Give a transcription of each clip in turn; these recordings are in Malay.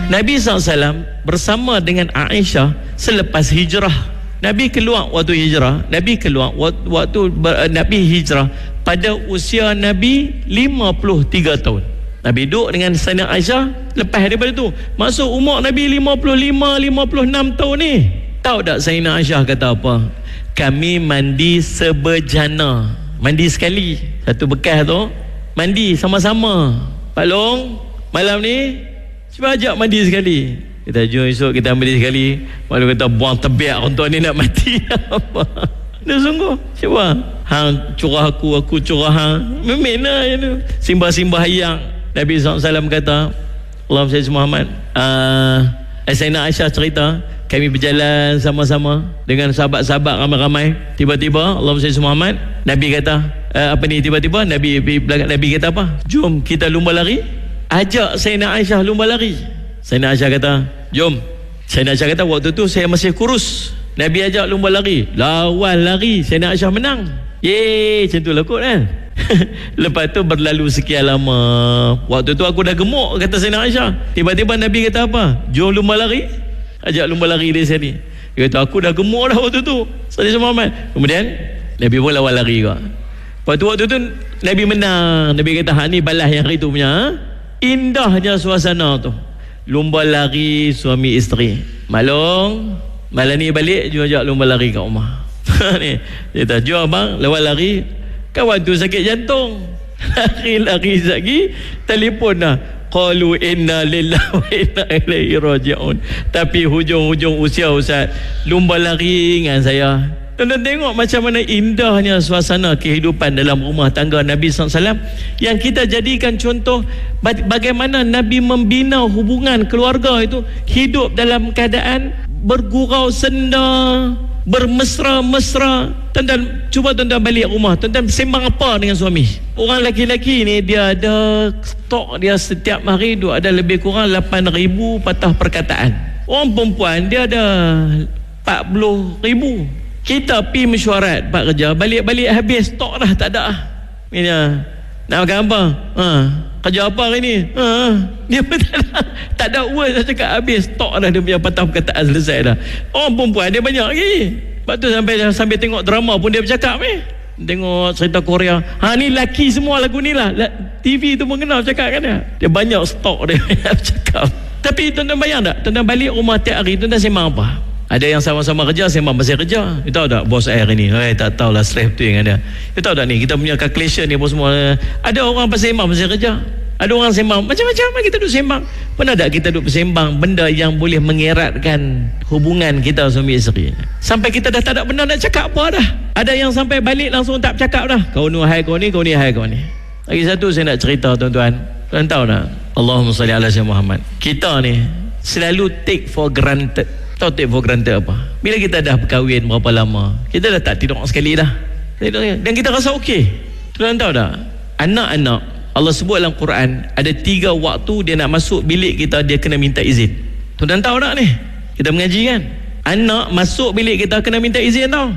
Nabi SAW bersama dengan Aisyah selepas hijrah. Nabi keluar waktu hijrah. Nabi keluar waktu Nabi hijrah pada usia Nabi 53 tahun. Nabi duduk dengan Sayyidah Aisyah lepas daripada tu. Maksud umur Nabi 55-56 tahun ni. Tahu tak Sayyidah Aisyah kata apa? Kami mandi sebejana. Mandi sekali. Satu bekas tu mandi sama-sama. Pak Long, malam ni cuba ajak mandi sekali. Kita jom esok kita mandi sekali. Malu kata buang tebiak untuk ni nak mati. Apa? Dia sungguh. Cuba. Hang curah aku curah hang. Memena je tu. Simbah-simbah yang Nabi SAW kata, Allahumma salli Muhammad. Sayyidah Aisyah cerita, kami berjalan sama-sama dengan sahabat-sahabat ramai-ramai. Tiba-tiba Allahumma salli Muhammad, Nabi kata, tiba-tiba Nabi kata apa? Jom kita lumba lari. Ajak Sayyidah Aisyah lumba lari. Sayyidah Aisyah kata, jom. Sayyidah Aisyah kata, waktu tu saya masih kurus. Nabi ajak lumba lari. Lawan lari, Sayyidah Aisyah menang. Yeay, macam tu lah kot kan. Lepas tu berlalu sekian lama. Waktu tu aku dah gemuk, kata Sayyidah Aisyah. Tiba-tiba Nabi kata apa? Jom lumba lari. Ajak lumba lari dia sini. Dia kata aku dah gemuk dah waktu tu. Sallallahu Muhammad. Kemudian Nabi pun lawan lari juga. Waktu tu Nabi menang. Nabi kata hak ni balas yang hari tu punya. Indahnya suasana tu. Lumba lari suami isteri. Malam ni balik jom ajak lumba lari kat rumah. Ni dia kata jom abang lawan lari. Kawan tu sakit jantung. Lari lagi telefon dah. Qalu inna lillahi wa inna ilaihi raji'un. Tapi hujung-hujung usia Ustaz, lumba lari dengan saya. Tuan-tuan tengok macam mana indahnya suasana kehidupan dalam rumah tangga Nabi SAW yang kita jadikan contoh bagaimana Nabi membina hubungan keluarga itu hidup dalam keadaan bergurau senda, bermesra-mesra. Tuan-tuan cuba tuan-tuan balik rumah, tuan-tuan sembang apa dengan suami. Orang lelaki ni dia ada stok dia setiap hari tu ada lebih kurang 8,000 patah perkataan. Orang perempuan dia ada 40,000. Kita pergi mesyuarat pak kerja, balik-balik habis stok dah tak ada. Ni dia nak makan apa? Kerja apa hari ni? Dia pun tak ada word dah cakap habis stok dah dia punya patah perkataan selesai dah. Orang perempuan dia banyak lagi. Lepas tu sampai tengok drama pun dia bercakap tengok cerita Korea. Ni laki semua lagu ni lah. TV tu pun kenal cakap kan dia. Dia banyak stok dia bercakap. Tapi tuan-tuan bayang tak? Tuan-tuan balik rumah tiap hari tuan-tuan sembang apa? Ada yang sama-sama kerja, sembang pasal kerja. You tahu tak bos air ni? Tak tahulah stress tu yang ada. You tahu tak ni kita punya calculation ni pun semua. Ada orang sembang pasal kerja. Ada orang sembang macam-macam kita duduk sembang. Pernah tak kita duduk sembang benda yang boleh mengeratkan hubungan kita suami isteri? Sampai kita dah tak ada benda nak cakap apa dah. Ada yang sampai balik langsung tak bercakap dah. Kau ni hai kau ni, kau ni hai kau ni. Lagi satu saya nak cerita tuan-tuan. Tuan tahu tak? Allahumma salli ala Sayyidina Muhammad. Kita ni selalu take for granted. Tahu take for granted apa? Bila kita dah berkahwin berapa lama, kita dah tak tidur sekali dah. Dan kita rasa okey. Tuan tahu tak? Anak-anak Allah sebut dalam Quran ada 3 waktu dia nak masuk bilik kita dia kena minta izin. Tuan tahu tak ni? Kita mengaji kan? Anak masuk bilik kita kena minta izin tau.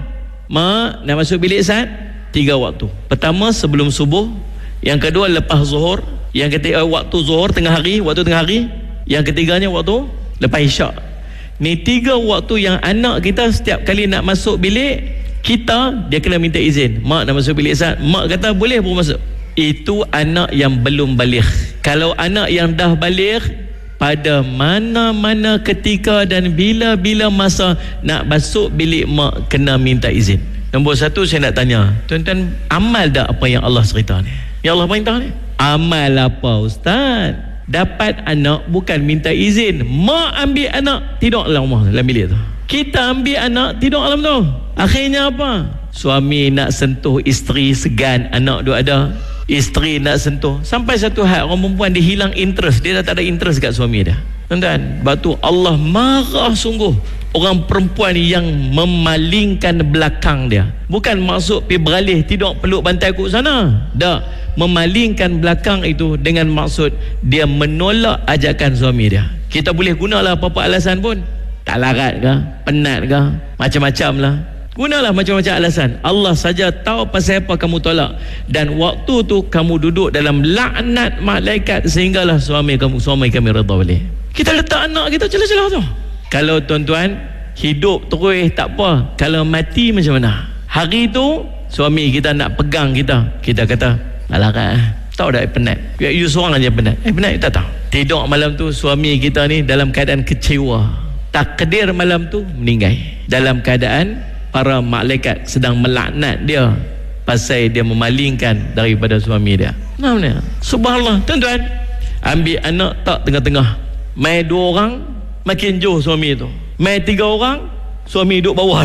Mak nak masuk bilik saat 3 waktu. Pertama sebelum subuh, yang kedua lepas zuhur, yang ketiga waktu zuhur tengah hari, waktu tengah hari, yang ketiganya waktu lepas isyak. Ni 3 waktu yang anak kita setiap kali nak masuk bilik kita dia kena minta izin. Mak nak masuk bilik saat, mak kata boleh baru masuk. Itu anak yang belum baligh. Kalau anak yang dah baligh, pada mana-mana ketika dan bila-bila masa nak masuk bilik mak kena minta izin. Nombor 1 saya nak tanya, tuan-tuan amal tak apa yang Allah cerita ni? Ya Allah perintah ni. Amal apa Ustaz? Dapat anak bukan minta izin. Mak ambil anak tidur dalam rumah dalam bilik tu. Kita ambil anak tidur dalam tu. Akhirnya apa? Suami nak sentuh isteri segan anak tu ada. Isteri nak sentuh. Sampai satu had orang perempuan dia hilang interest. Dia dah tak ada interest kat suami dia. Tuan-tuan, sebab tu Allah marah sungguh orang perempuan yang memalingkan belakang dia. Bukan maksud pergi beralih tidur peluk bantai aku sana. Tak. Memalingkan belakang itu dengan maksud dia menolak ajakan suami dia. Kita boleh gunalah apa-apa alasan pun. Tak larat ke, penat ke, macam-macam lah. Gunalah macam-macam alasan. Allah saja tahu pasal apa kamu tolak. Dan waktu tu kamu duduk dalam laknat malaikat sehinggalah suami kami redha balik. Kita letak anak kita celah-celah tu. Kalau tuan-tuan hidup terus tak apa, kalau mati macam mana? Hari tu suami kita nak pegang kita kata alah kan, tahu dah penat, biar you seorang aja penat. Penat tak tahu. Tidur malam tu suami kita ni dalam keadaan kecewa. Takdir malam tu meninggal dalam keadaan para malaikat sedang melaknat dia pasal dia memalingkan daripada suami dia. Namanya subhanallah. Tuan-tuan, ambil anak tak tengah-tengah, mai 2 orang makin jauh suami tu, mai 3 orang suami duduk bawah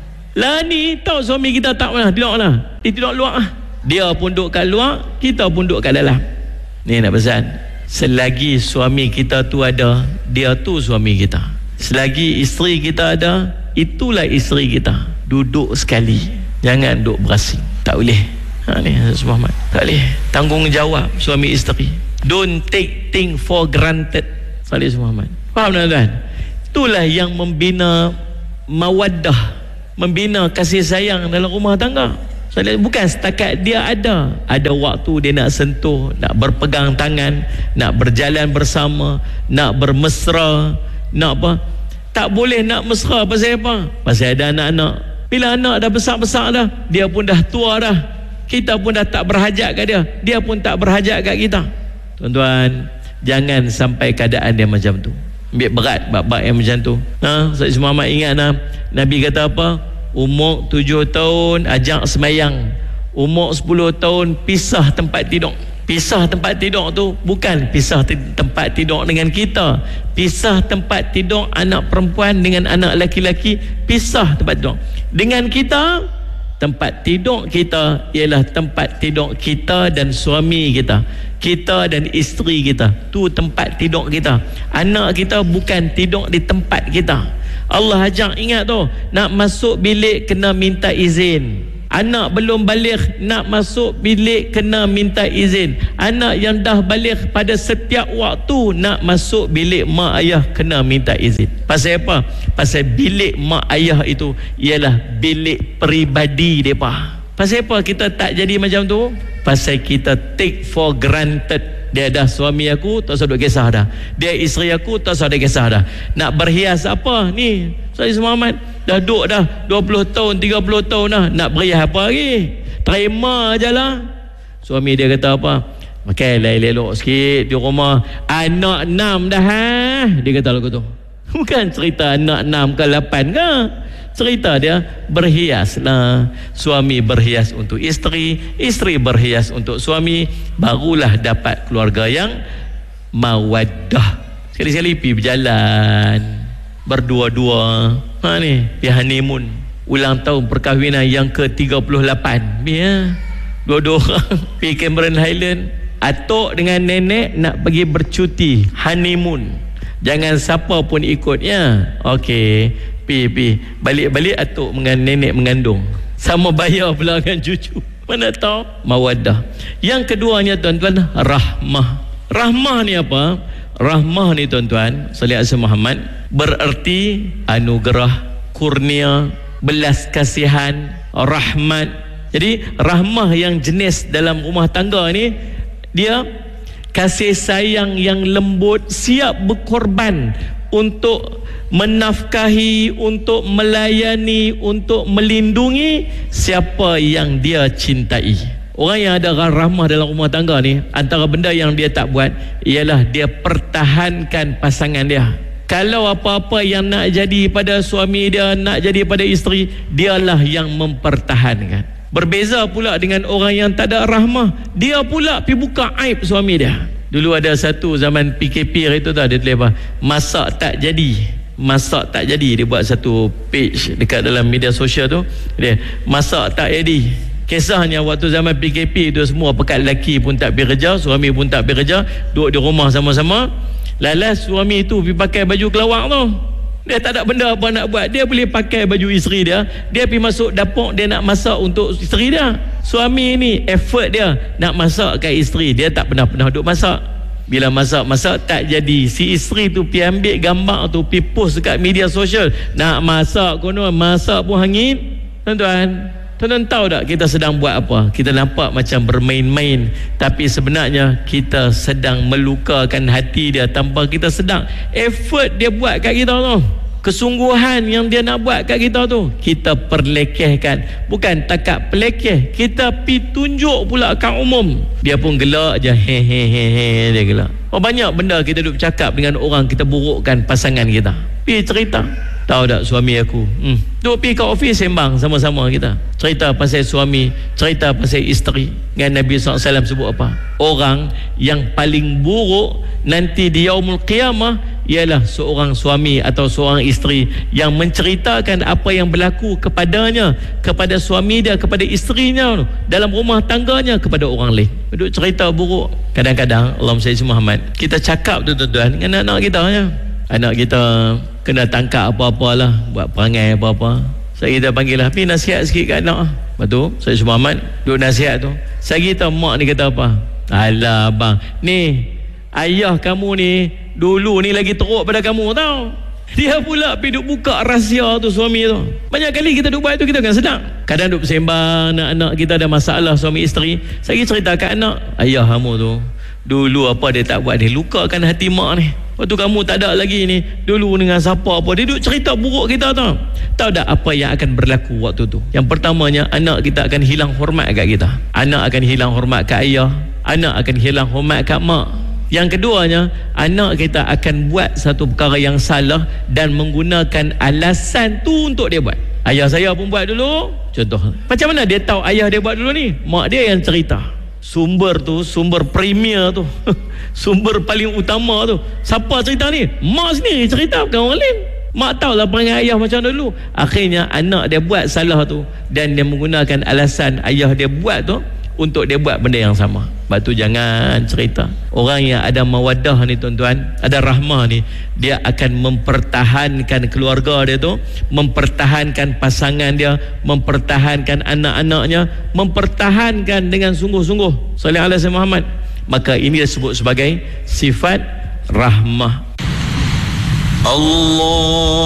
lah ni tahu suami kita tak mana, tidur mana, dia tidur luar lah. Dia pun duduk kat luar, kita pun duduk kat dalam. Ni nak pesan, selagi suami kita tu ada, dia tu suami kita. Selagi isteri kita ada, itulah isteri kita. Duduk sekali, jangan duduk berasing. Tak boleh. Ni Muhammad, tak boleh. Tanggungjawab suami isteri. Don't take things for granted. Salih Muhammad. Faham tuan-tuan? Itulah yang membina mawaddah, membina kasih sayang dalam rumah tangga. Bukan setakat dia ada waktu dia nak sentuh, nak berpegang tangan, nak berjalan bersama, nak bermesra, nak apa. Tak boleh nak mesra pasal apa? Pasal ada anak-anak. Bila anak dah besar-besar dah, dia pun dah tua dah, kita pun dah tak berhajat kat dia, dia pun tak berhajat kat kita. Tuan-tuan, jangan sampai keadaan dia macam tu. Ambil berat bab-bab yang macam tu. Sayyid Muhammad ingat Nabi kata apa? Umur 7 tahun ajak semayang, umur 10 tahun pisah tempat tidur. Pisah tempat tidur tu bukan pisah tempat tidur dengan kita, pisah tempat tidur anak perempuan dengan anak laki-laki, pisah tempat tidur. Dengan kita, tempat tidur kita ialah tempat tidur kita dan suami kita, kita dan isteri kita. Tu tempat tidur kita. Anak kita bukan tidur di tempat kita. Allah ajak, ingat tu, nak masuk bilik kena minta izin. Anak belum baligh nak masuk bilik kena minta izin. Anak yang dah baligh pada setiap waktu nak masuk bilik mak ayah kena minta izin. Pasal apa? Pasal bilik mak ayah itu ialah bilik peribadi mereka. Pasal apa kita tak jadi macam tu? Pasal kita take for granted. Dia dah suami aku, tak usah duk kisah dah. Dia isteri aku, tak usah ada kisah dah. Nak berhias apa ni? Sayyid Muhammad dah duduk dah 20 tahun, 30 tahun dah. Nak berhias apa lagi? Terima je lah. Suami dia kata apa? Makailah elok sikit di rumah. Anak 6 dah Dia kata lagu tu. Bukan cerita anak 6 ke 8 ke. Cerita dia berhiaslah. Suami berhias untuk isteri, isteri berhias untuk suami, barulah dapat keluarga yang mawaddah. Sekali-sekali pergi berjalan berdua-dua. Ni pergi honeymoon, ulang tahun perkahwinan yang ke-38. Ya, dua-dua orang pergi Cameron Highland. Atuk dengan nenek nak pergi bercuti honeymoon. Jangan siapa pun ikutnya. Okey, pi balik-balik atuk dengan nenek mengandung, sama bayar pula dengan cucu. Mana tahu mawaddah. Yang keduanya tuan-tuan, rahmah. Rahmah ni apa? Rahmah ni tuan-tuan, sallallahu alaihi Muhammad, bererti anugerah, kurnia, belas kasihan, rahmat. Jadi rahmah yang jenis dalam rumah tangga ni, dia kasih sayang yang lembut, siap berkorban untuk menafkahi, untuk melayani, untuk melindungi siapa yang dia cintai. Orang yang ada rahmah dalam rumah tangga ni, antara benda yang dia tak buat ialah dia pertahankan pasangan dia. Kalau apa-apa yang nak jadi pada suami dia, nak jadi pada isteri, dialah yang mempertahankan. Berbeza pula dengan orang yang tak ada rahmah, dia pula pergi buka aib suami dia. Dulu ada satu zaman PKP itu tu, dia tulis apa? Masak tak jadi. Masak tak jadi. Dia buat satu page dekat dalam media sosial tu. Dia masak tak jadi. Kisahnya waktu zaman PKP itu semua pekat lelaki pun tak pergi kerja, suami pun tak pergi kerja, duduk di rumah sama-sama. Lalas suami itu pergi pakai baju kelawak tu. Dia tak ada benda apa nak buat. Dia boleh pakai baju isteri dia, dia pergi masuk dapur, dia nak masak untuk isteri dia. Suami ni effort dia nak masak kat isteri, dia tak pernah duk masak. Bila masak tak jadi, si isteri tu pergi ambil gambar tu, pergi post dekat media sosial. Nak masak konon, masak pun hangit. Tuan-tuan tahu tak kita sedang buat apa? Kita nampak macam bermain-main, tapi sebenarnya kita sedang melukakan hati dia tanpa kita sedang. Effort dia buat kat kita tu, kesungguhan yang dia nak buat kat kita tu, kita perlekehkan. Bukan takat pelekeh, kita pi tunjuk pula kat umum. Dia pun gelak je, hehehe, dia gelak. Banyak benda kita duduk cakap dengan orang, kita burukkan pasangan kita. Pi cerita, tahu tak suami aku, duk pergi ke ofis sembang sama-sama kita, cerita pasal suami, cerita pasal isteri. Dengan Nabi SAW sebut apa? Orang yang paling buruk nanti di yaumul qiyamah ialah seorang suami atau seorang isteri yang menceritakan apa yang berlaku kepadanya, kepada suami dia, kepada isterinya, dalam rumah tangganya, kepada orang lain. Duduk cerita buruk. Kadang-kadang Allahumma salli Muhammad, kita cakap tu tuan-tuan dengan anak kita ya. Anak kita kena tangkap apa-apalah, buat perangai apa-apa, saya kita panggil lah, pergi nasihat sikit kat anak. Betul, saya Muhammad duduk nasihat tu, saya kita mak ni kata apa? Alah abang, ni ayah kamu ni dulu ni lagi teruk pada kamu tau. Dia pula pergi duk buka rahsia tu suami tu. Banyak kali kita duk buat tu, kita kan sedang. Kadang duk bersembang, anak-anak kita ada masalah suami isteri, saya cerita kat anak, ayah kamu tu dulu apa dia tak buat, dia lukakan hati mak ni. Waktu kamu tak ada lagi ni, dulu dengan siapa apa, dia duk cerita buruk kita tau. Tahu tak apa yang akan berlaku waktu tu? Yang pertamanya, anak kita akan hilang hormat kat kita. Anak akan hilang hormat kat ayah, anak akan hilang hormat kat mak. Yang keduanya, anak kita akan buat satu perkara yang salah dan menggunakan alasan tu untuk dia buat. Ayah saya pun buat dulu. Contoh, macam mana dia tahu ayah dia buat dulu ni? Mak dia yang cerita. Sumber tu, sumber premier tu sumber paling utama tu, siapa cerita ni? Mak sendiri cerita, bukan orang lain. Mak tahu lah perangai ayah macam dulu. Akhirnya anak dia buat salah tu, dan dia menggunakan alasan ayah dia buat tu untuk dia buat benda yang sama. Sebab tu jangan cerita. Orang yang ada mawaddah ni tuan-tuan, ada rahmah ni, dia akan mempertahankan keluarga dia tu, mempertahankan pasangan dia, mempertahankan anak-anaknya, mempertahankan dengan sungguh-sungguh. Salih alaihi Muhammad. Maka ini disebut sebagai sifat rahmah. Allah